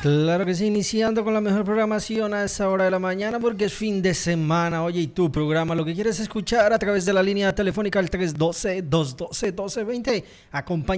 Claro que sí, iniciando con la mejor programación a esa hora de la mañana porque es fin de semana. Oye, y tu programa, lo que quieres escuchar a través de la línea telefónica al 312-212-1220. Acompaña